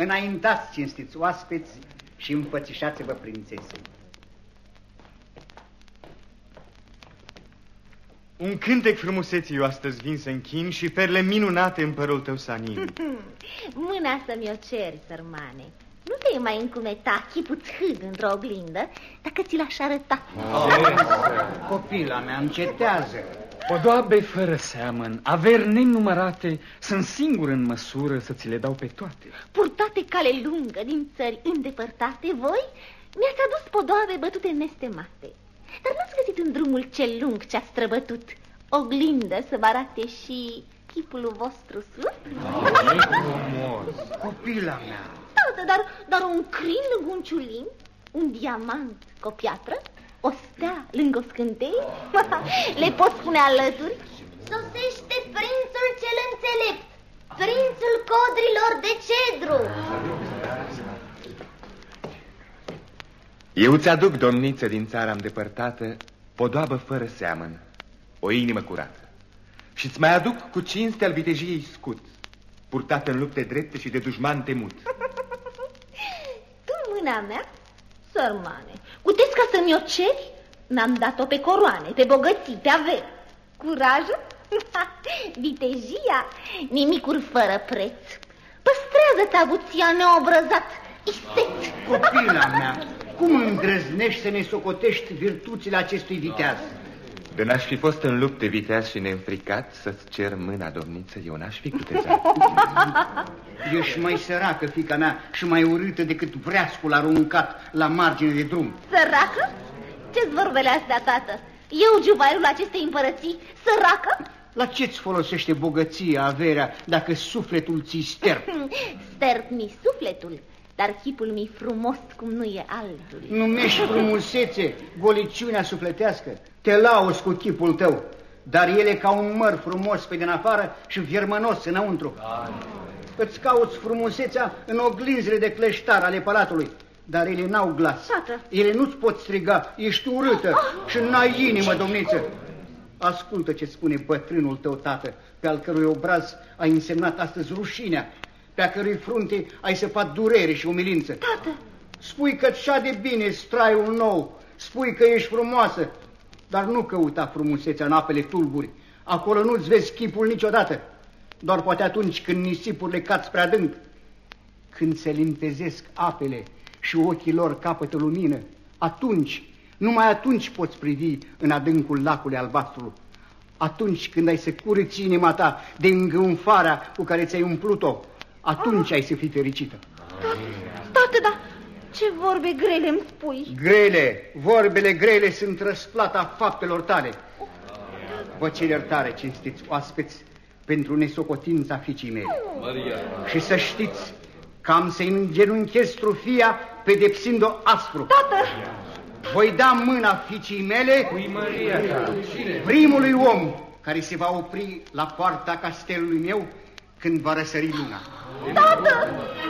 Înaintați, cinstiți oaspeți, și înfățișați-vă prințesei. Un cântec frumuseții eu astăzi vin să închin și perle minunate în părul tău sanin. Mâna să mi-o ceri, sărmane. Nu te mai încumeta chipul-ți hâd într-o oglindă dacă ți l-aș arăta. Copila mea, încetează. Podoabe fără seamăn, averi nenumărate, sunt singur în măsură să ți le dau pe toate. Purtate cale lungă din țări îndepărtate, voi mi-ați adus podoabe bătute nestemate. Dar n-ați găsit în drumul cel lung ce-a străbătut oglindă să vă arate și chipul vostru sus? Copila mea. Dar un crin lângă un ciulin, un diamant cu o piatră, o stea lângă o scânteie, le pot spune alături? Sosește prințul cel înțelept, prințul codrilor de cedru. Eu ți-aduc, domniță din țara îndepărtată, podoabă fără seamăn, o inimă curată. Și-ți mai aduc cu cinste al vitejiei scut, purtată în lupte drepte și de dușman temut. Tu, mâna mea, sărmane, puteți ca să-mi o ceri? Mi-am dat-o pe coroane, pe bogății, pe averi. Curajul? Vitejia? Nimicuri fără preț. Păstrează-ți avuția neobrăzat, isteț. Copila mea, cum îndrăznești să ne socotești virtuțile acestui viteaz? De n-aș fi fost în lupte viteaz și neînfricat să-ți cer mâna, domniță, eu n-aș fi cutezat. Ești mai săracă, fiica mea, și mai urâtă decât vreascul aruncat la margine de drum. Săracă? Ce-ți vorbele astea, tată? Eu, juvairul acestei împărății, săracă? La ce-ți folosește bogăția, averea, dacă sufletul ți-i sterp? Sterp mi sufletul, dar chipul mi frumos cum nu e altul. Numești frumusețe goliciunea sufletească. Te lauzi cu chipul tău, dar el e ca un măr frumos pe din afară și viermănos înăuntru. Îți cauți frumusețea în oglinzile de cleștar ale palatului, dar ele n-au glas. Tată. Ele nu-ți pot striga, ești urâtă și n-ai inimă, domniță. Ascultă ce spune bătrânul tău, tată, pe al cărui obraz ai însemnat astăzi rușinea, pe a cărui frunte ai săpat durere și umilință. Tată! Spui că-ți șade bine straiul nou, spui că ești frumoasă, dar nu căuta frumusețea în apele tulburi. Acolo nu-ți vezi chipul niciodată, doar poate atunci când nisipurile cad spre adânc. Când se limpezesc apele și ochii lor capătă lumină, atunci, numai atunci poți privi în adâncul lacului albastru. Atunci când ai să curăți inima ta de îngânfarea cu care ți-ai umplut-o, atunci ai să fii fericită. Tată, dar ce vorbe grele îmi spui? Grele, vorbele grele sunt răsplata faptelor tale. Vă cer iertare, cinstiți oaspeți, pentru nesocotința fiicii mele. Și să știți că am să-i îngenunchez trufia pedepsind-o aspru. Tată! Voi da mâna fiicii mele primului om care se va opri la poarta castelului meu când va răsări luna. Tată!